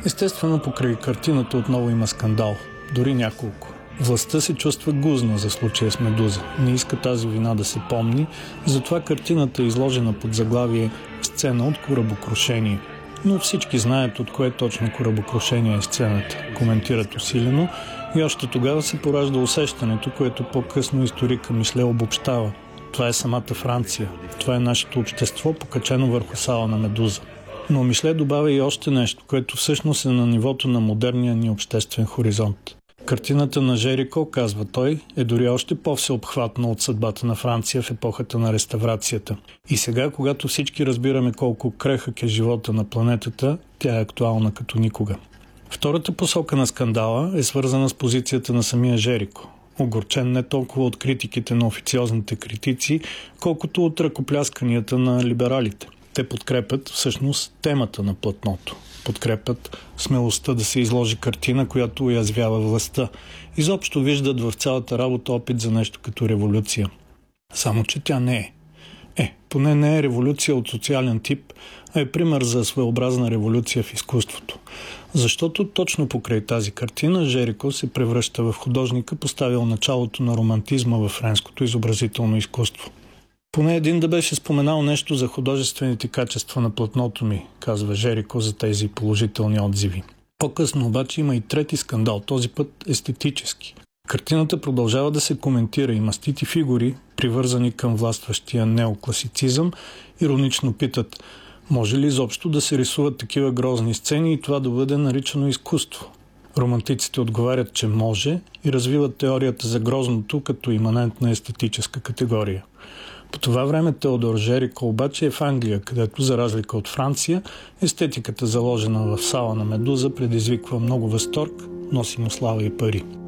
Естествено, покрай картината отново има скандал, дори няколко. Властта се чувства гузна за случая с Медуза. Не иска тази вина да се помни, затова картината е изложена под заглавие «Сцена от корабокрушение». Но всички знаят от кое точно корабокрушение е сцената, коментират усилено и още тогава се поражда усещането, което по-късно историка Мишле обобщава. Това е самата Франция. Това е нашето общество, покачено върху сала на Медуза. Но Мишле добавя и още нещо, което всъщност е на нивото на модерния ни обществен хоризонт. Картината на Жерико, казва той, е дори още по-всеобхватна от съдбата на Франция в епохата на реставрацията. И сега, когато всички разбираме колко крехък е живота на планетата, тя е актуална като никога. Втората посока на скандала е свързана с позицията на самия Жерико. Огорчен не толкова от критиките на официозните критици, колкото от ръкоплясканията на либералите. Те подкрепят всъщност темата на платното. Подкрепят смелостта да се изложи картина, която уязвява властта. Изобщо виждат в цялата работа опит за нещо като революция. Само че тя не е. Поне не е революция от социален тип, а е пример за своеобразна революция в изкуството. Защото точно покрай тази картина Жерико се превръща в художника, поставил началото на романтизма във френското изобразително изкуство. Поне един да беше споменал нещо за художествените качества на платното ми, казва Жерико за тези положителни отзиви. По-късно обаче има и трети скандал, този път естетически. Картината продължава да се коментира и мастити фигури, привързани към властващия неокласицизъм, иронично питат: може ли изобщо да се рисуват такива грозни сцени и това да бъде наричано изкуство? Романтиците отговарят, че може и развиват теорията за грозното като иманентна естетическа категория. По това време Теодор Жерико обаче е в Англия, където, за разлика от Франция, естетиката, заложена в сала на Медуза, предизвиква много възторг, носи му слава и пари.